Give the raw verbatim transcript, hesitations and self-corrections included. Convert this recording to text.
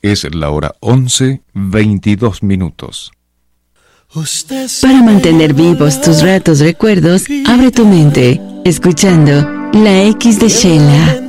Es la hora once, veintidós minutos. Para mantener vivos tus ratos recuerdos, abre tu mente, escuchando La X de Sheila.